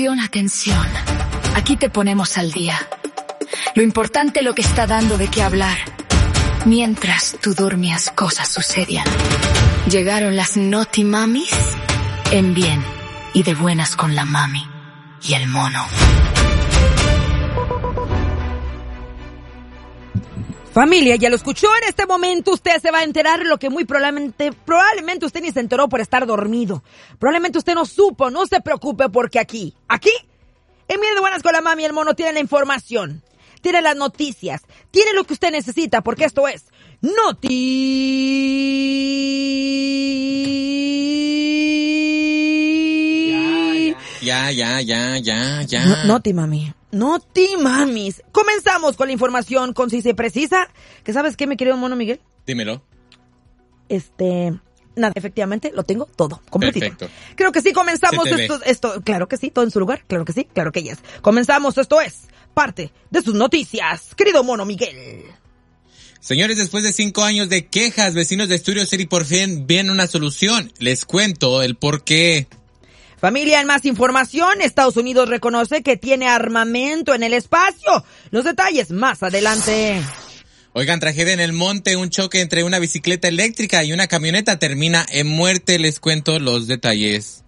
Atención, aquí te ponemos al día. Lo importante, lo que está dando de qué hablar. Mientras tú dormías, cosas sucedían. Llegaron las Naughty Mamis en bien y de buenas con la mami y el mono. Familia, ya lo escuchó. En este momento usted se va a enterar lo que muy probablemente usted ni se enteró por estar dormido. Probablemente usted no supo. No se preocupe, porque aquí, en Bien de Buenas con la Mami y el Mono, tiene la información, tiene las noticias, tiene lo que usted necesita, porque esto es Naughty Mami. Naughty Mamis. Comenzamos con la información concisa y precisa. ¿Que sabes qué, mi querido Mono Miguel? Dímelo. Nada, efectivamente, lo tengo todo, completito. Perfecto. Creo que sí, comenzamos esto, claro que sí, todo en su lugar, claro que sí, claro que yes. Comenzamos, esto es parte de sus noticias, querido Mono Miguel. Señores, después de 5 años de quejas, vecinos de Studio City por fin ven una solución. Les cuento el por qué. Familia, en más información, Estados Unidos reconoce que tiene armamento en el espacio. Los detalles más adelante. Oigan, tragedia en el monte, un choque entre una bicicleta eléctrica y una camioneta termina en muerte. Les cuento los detalles.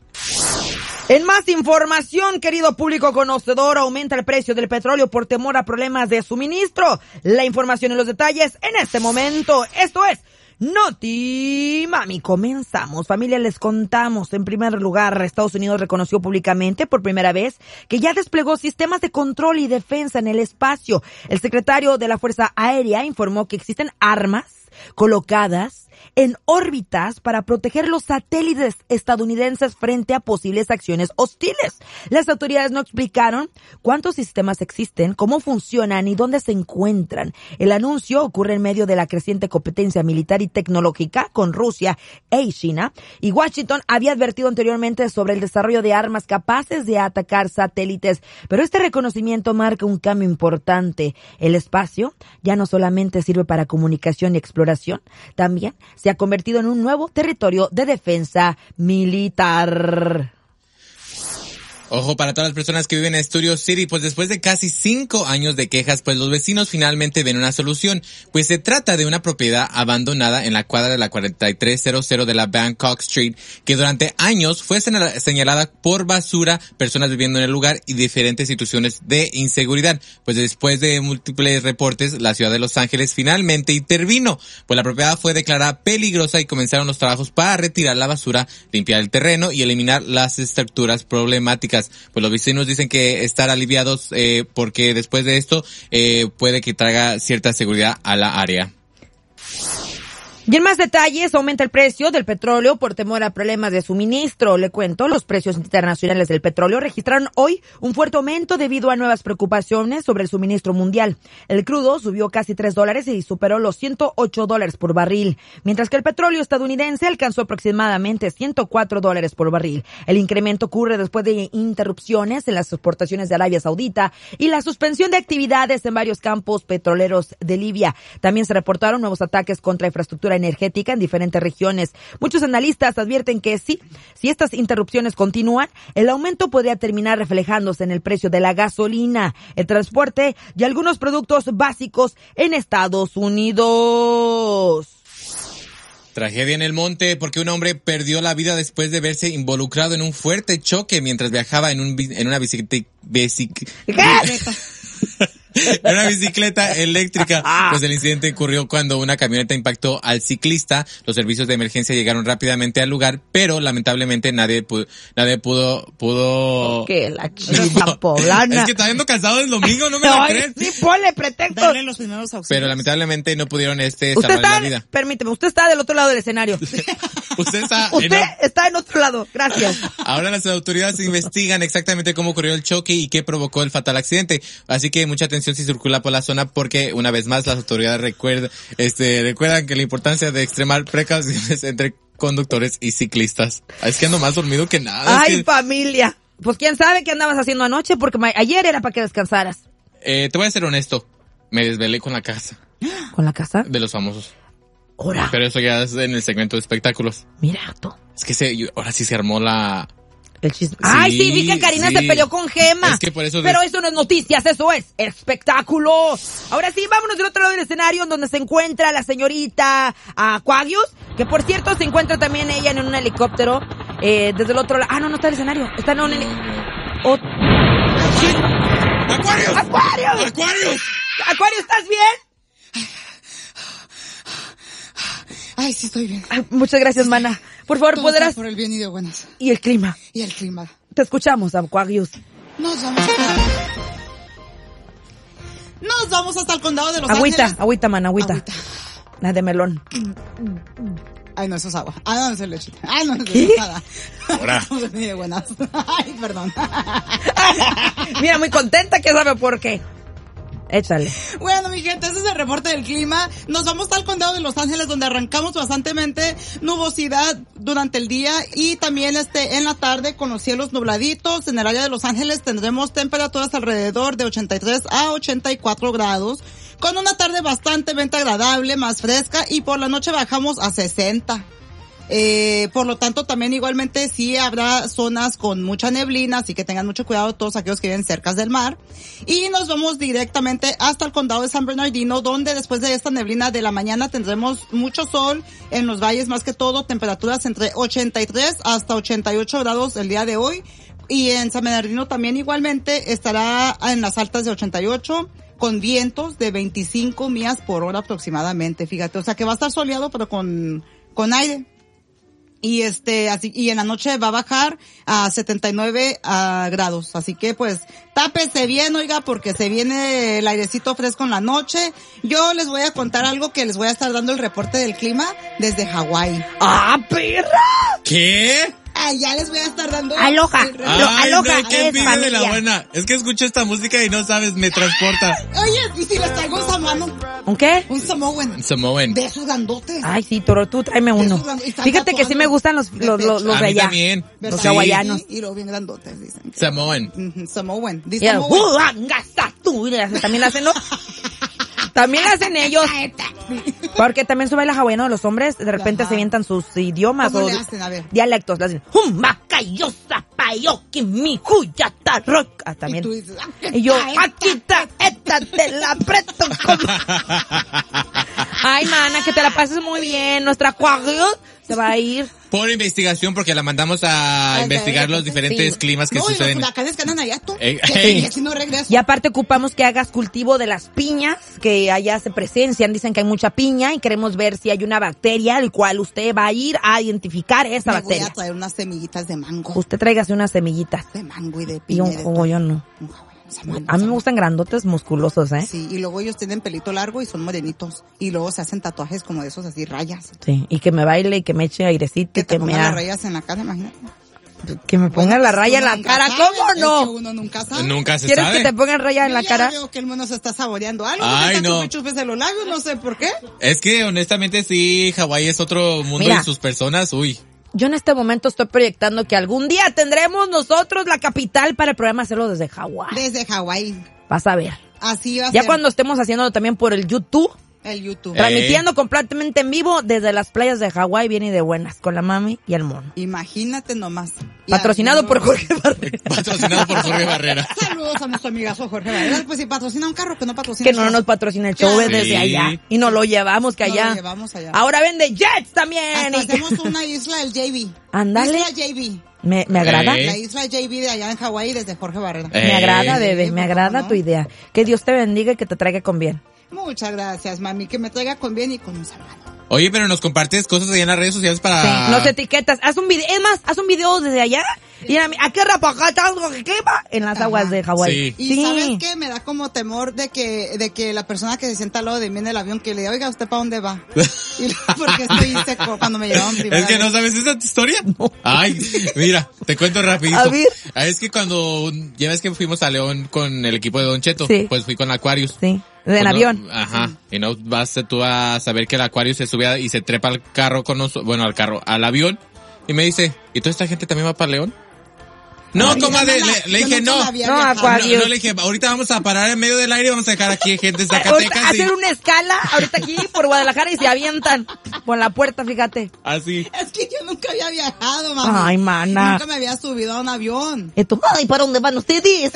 En más información, querido público conocedor, aumenta el precio del petróleo por temor a problemas de suministro. La información y los detalles en este momento. Esto es Naughty Mami. Comenzamos. Familia, les contamos. En primer lugar, Estados Unidos reconoció públicamente por primera vez que ya desplegó sistemas de control y defensa en el espacio. El secretario de la Fuerza Aérea informó que existen armas colocadas en órbitas para proteger los satélites estadounidenses frente a posibles acciones hostiles. Las autoridades no explicaron cuántos sistemas existen, cómo funcionan y dónde se encuentran. El anuncio ocurre en medio de la creciente competencia militar y tecnológica con Rusia e China, y Washington había advertido anteriormente sobre el desarrollo de armas capaces de atacar satélites, pero este reconocimiento marca un cambio importante. El espacio ya no solamente sirve para comunicación y exploración, también se ha convertido en un nuevo territorio de defensa militar. Ojo para todas las personas que viven en Studio City, pues después de casi 5 años de quejas, pues los vecinos finalmente ven una solución. Pues se trata de una propiedad abandonada en la cuadra de la 4300 de la Bangkok Street, que durante años fue señalada por basura, personas viviendo en el lugar y diferentes situaciones de inseguridad. Pues después de múltiples reportes, la ciudad de Los Ángeles finalmente intervino. Pues la propiedad fue declarada peligrosa y comenzaron los trabajos para retirar la basura, limpiar el terreno y eliminar las estructuras problemáticas. Pues los vecinos dicen que estar aliviados porque después de esto puede que traiga cierta seguridad a la área. Y en más detalles, aumenta el precio del petróleo por temor a problemas de suministro. Le cuento, los precios internacionales del petróleo registraron hoy un fuerte aumento debido a nuevas preocupaciones sobre el suministro mundial. El crudo subió casi $3 y superó los $108 por barril, mientras que el petróleo estadounidense alcanzó aproximadamente $104 por barril. El incremento ocurre después de interrupciones en las exportaciones de Arabia Saudita y la suspensión de actividades en varios campos petroleros de Libia. También se reportaron nuevos ataques contra infraestructura energética en diferentes regiones. Muchos analistas advierten que si estas interrupciones continúan, el aumento podría terminar reflejándose en el precio de la gasolina, el transporte y algunos productos básicos en Estados Unidos. Tragedia en el monte porque un hombre perdió la vida después de verse involucrado en un fuerte choque mientras viajaba en una una bicicleta eléctrica. Pues el incidente ocurrió cuando una camioneta impactó al ciclista. Los servicios de emergencia llegaron rápidamente al lugar, pero lamentablemente nadie pudo. ¿Qué? La chica poblana. Es que está ando cansado del domingo, ¿no me lo crees? Sí, ponle pretexto. Dale los primeros auxilios. Pero lamentablemente no pudieron salvar la vida. Permíteme, usted está del otro lado del escenario. Usted está en otro lado, gracias. Ahora las autoridades investigan exactamente cómo ocurrió el choque y qué provocó el fatal accidente. Así que mucha atención si circula por la zona, porque una vez más las autoridades recuerdan que la importancia de extremar precauciones entre conductores y ciclistas. Es que ando más dormido que nada. Ay, familia. Pues quién sabe qué andabas haciendo anoche, porque ayer era para que descansaras. Te voy a ser honesto. Me desvelé con la casa. ¿Con la casa? De los famosos. Ahora. Pero eso ya es en el segmento de espectáculos. Mira tú. Es que ahora sí se armó la El chisme. Ay, sí, vi que Karina se peleó con Gema. Es que por eso Pero eso no es noticias, eso es espectáculo. Ahora sí, vámonos del otro lado del escenario donde se encuentra la señorita Aquarius, que por cierto se encuentra también ella en un helicóptero desde el otro lado. Ah, no está el escenario. Está en un ¡Aquarius! ¡Aquarius! ¡Aquarius! ¡Aquarius, ¿estás bien? Ay, sí estoy bien. Ay, muchas gracias, mana. Por favor, Todo podrás... por el bien y de buenas. Y el clima. Y el clima. Te escuchamos, Aquarius. Nos vamos hasta el condado de Los Ángeles. Agüita, mana, agüita. La de melón. Ay, no, eso es agua. Ah, no, eso es leche. Ay, no, eso ¿Qué? es nada. Ahora. De buenas. Ay, perdón. Mira, muy contenta que sabe por qué. Échale. Bueno, mi gente, ese es el reporte del clima. Nos vamos al condado de Los Ángeles, donde arrancamos bastantemente nubosidad durante el día y también en la tarde con los cielos nubladitos. En el área de Los Ángeles tendremos temperaturas alrededor de 83 a 84 grados, con una tarde bastante agradable, más fresca, y por la noche bajamos a 60. Por lo tanto, también igualmente sí habrá zonas con mucha neblina, así que tengan mucho cuidado todos aquellos que viven cerca del mar. Y nos vamos directamente hasta el condado de San Bernardino, donde después de esta neblina de la mañana tendremos mucho sol en los valles, más que todo temperaturas entre 83 hasta 88 grados el día de hoy. Y en San Bernardino también igualmente estará en las altas de 88, con vientos de 25 millas por hora aproximadamente, fíjate. O sea que va a estar soleado, pero con aire. Y así, y en la noche va a bajar a 79 grados. Así que pues, tápese bien, oiga, porque se viene el airecito fresco en la noche. Yo les voy a contar algo que les voy a estar dando el reporte del clima desde Hawái. ¡Ah, perra! ¿Qué? Ya les voy a estar dando... Aloha. Aloha qué es envidia de la familia. buena. Es que escucho esta música y no sabes, me transporta. Oye, y si les traigo un samoano, ¿Un qué? un Samoan. Samoan. De esos grandotes. Ay, sí, Toro, tú tráeme uno. Fíjate que sí me gustan los A de mí allá. también. Los Sí. hawaianos. Y los bien grandotes, dicen. Samoan. Samoan. Y el también hacen, ¿no? También hacen ellos. Porque también sube la hawaiano de los hombres, de repente Ajá. se inventan sus idiomas ¿Cómo o le hacen? A ver. dialectos. Le hacen Humakayosa payoki mi cuyata roca también. Y tú dices, Y yo, aquí esta te la presto como... Ay, mana, que te la pases muy bien. Nuestra Aquarius se va a ir. Por investigación, porque la mandamos a investigar los diferentes Sí. climas que no, y suceden. los huracanes que andan allá, tú. Ey. Y así no regreso. Y aparte ocupamos que hagas cultivo de las piñas, que allá se presencian, dicen que hay mucha piña y queremos ver si hay una bacteria, el cual usted va a ir a identificar esa Me voy bacteria. a traer unas semillitas de mango. Usted tráigase unas semillitas. De mango y de Y piña. un y de jugo, todo. yo no. Un hawaiano, samoano, A mí me gustan grandotes musculosos, ¿eh? Sí, y luego ellos tienen pelito largo y son morenitos. Y luego se hacen tatuajes como de esos así, rayas. Sí, y que me baile y que me eche airecito Que y te que me pongan las rayas en la cara, imagínate. que me pongan la raya en la cara, ¿cómo Es que no? uno nunca sabe. Nunca se ¿Quieres sabe. que te pongan raya en la Yo ya cara? veo que el mono se está saboreando algo. Ay, Ay, no. no. Chupes de los labios, no sé por qué. Es que honestamente sí, Hawái es otro mundo Mira. y sus personas, uy. Yo en este momento estoy proyectando que algún día tendremos nosotros la capital para el programa hacerlo desde Hawái. Desde Hawái. Vas a ver. Así va a Ya ser cuando estemos haciéndolo también por el YouTube, el YouTube. transmitiendo completamente en vivo desde las playas de Hawái, bien y de buenas, con la mami y el mono. Imagínate nomás. Y Patrocinado por haciendo- Jorge Barrera. Patrocinado por Jorge Barrera. Saludos a nuestro amigazo Jorge Barrera. Pues si patrocina un carro, que no patrocina. Que no nos patrocina el show Claro. desde Sí. allá. Y nos lo llevamos que Nos allá. lo llevamos allá. Ahora vende jets también. Hasta y- hacemos una isla del JB. Ándale. Isla JB. Me agrada. Ey. La isla JB de allá en Hawái desde Jorge Barrera. Me agrada, bebé. Sí, Me ¿cómo agrada no? tu idea. Que Dios te bendiga y que te traiga con bien. Muchas gracias, mami. Que me traiga con bien y con un saludo. Oye, pero nos compartes cosas allá en las redes sociales para... Sí, nos etiquetas. Haz un video. Es más, haz un video desde allá. Y a qué rapacata que clima en las Ajá. aguas de Hawái. Sí. Y ¿sabes qué? Me da como temor de que la persona que se sienta al lado de mí en el avión que le diga, oiga, ¿usted para dónde va? Y luego, porque estoy seco cuando me llevaban primero. Es que no sabes esa historia. Ay, mira, te cuento rapidito. A ver. Es que cuando, ya ves que fuimos a León con el equipo de Don Cheto, Sí. pues fui con Aquarius. Sí. En Pues no, avión. Ajá. Y no vas tú a saber que el Aquarius se sube y se trepa al carro con nosotros, bueno, al avión. Y me dice, ¿y toda esta gente también va para León? No, Ay, comadre, mamá, le yo dije nunca no. me había No, viajado. Acuarios. No, le dije, ahorita vamos a parar en medio del aire y vamos a dejar aquí gente de Ahorita Zacatecas. hacer una escala ahorita aquí por Guadalajara y se avientan por la puerta, fíjate. Así. Es que yo nunca había viajado, mamá. Ay, mana. Nunca me había subido a un avión. Y tú, ay, ¿para dónde van ustedes?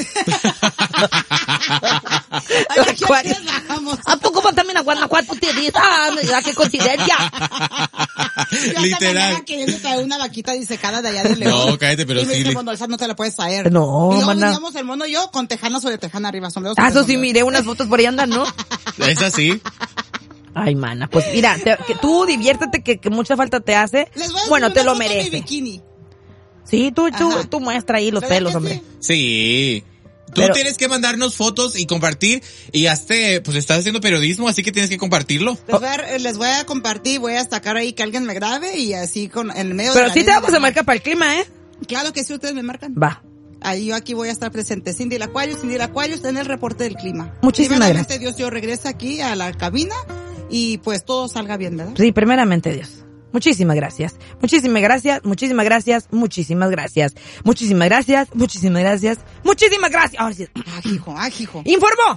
Ay, aquí Acuarios. bajamos. ¿A poco van también a Guanajuato ustedes? Ah, mira, qué coincidencia. Yo Literal. hasta queriendo traer una vaquita disecada de allá de León. No, cállate, pero y me sí. dice, bueno, esa no te la puedes traer. No, y luego mana. veníamos el mono y yo con tejana sobre tejana arriba, sombreros. Ah, sobre eso sí, sombreros. miré unas fotos por ahí andan, ¿no? Es así. Ay, mana, pues mira, que tú diviértete que mucha falta te hace. Les voy a Bueno, subir te una lo foto de mi merece. bikini. Sí, tú Ajá. muestra ahí los ¿Verdad pelos, que hombre. sí? Sí. Tú Pero- tienes que mandarnos fotos y compartir y pues estás haciendo periodismo, así que tienes que compartirlo. Les voy a compartir, voy a sacar ahí que alguien me grabe y así en el medio de Pero la sí te arena vamos a marcar para el clima, ¿eh? Claro que sí, ustedes me marcan. Va. Ahí yo aquí voy a estar presente. Cindy Lacuarios en el reporte del clima. Muchísimas Primeramente, gracias. Dios, yo regrese aquí a la cabina y pues todo salga bien, ¿verdad? Sí, primeramente Dios. Muchísimas gracias. Muchísimas gracias. Muchísimas gracias. Muchísimas gracias. Muchísimas gracias. Muchísimas gracias. Muchísimas gracias. Ahora sí. Hijo. Informó.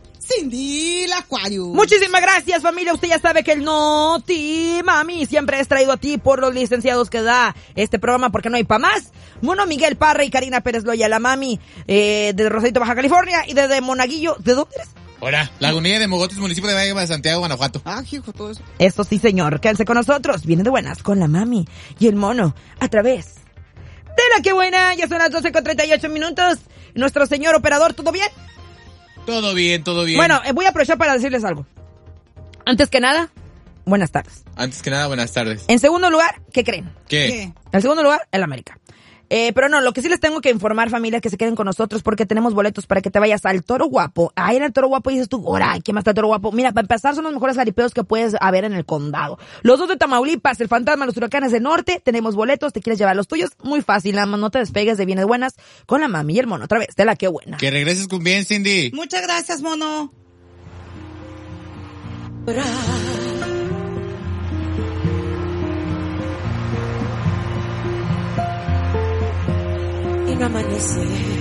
Cindy Lacuarios. Muchísimas gracias, familia. Usted ya sabe que el Noti Mami siempre es traído a ti por los licenciados que da este programa porque no hay pa' más. Mono Miguel Parra y Karina Pérez Loya, la mami de Rosarito, Baja California, y desde Monaguillo. ¿De dónde eres? Hola. Lagunilla de Mogotes, municipio de Valle de Santiago, Guanajuato. Hijo, todo eso. Eso sí, señor. Quédense con nosotros. Vienen de buenas con la mami y el mono a través de La Que Buena. Ya son las 12:38. Nuestro señor operador, ¿todo bien? Todo bien, todo bien. Bueno, voy a aprovechar para decirles algo. Antes que nada, buenas tardes. Antes que nada, buenas tardes. En segundo lugar, ¿qué creen? ¿Qué? En segundo lugar, el América. Pero no, lo que sí les tengo que informar, familia, es que se queden con nosotros porque tenemos boletos para que te vayas al Toro Guapo. Ahí en el Toro Guapo dices tú, ¡ora! ¿Quién más está el Toro Guapo? Mira, para empezar, son los mejores jaripeos que puedes haber en el condado. Los dos de Tamaulipas, el Fantasma, los Huracanes del Norte, tenemos boletos, te quieres llevar los tuyos, muy fácil, nada más no te despegues de Bienes Buenas con la mami y el mono, otra vez, de La Que Buena. Que regreses con bien, Cindy. Muchas gracias, mono. Y no amanece.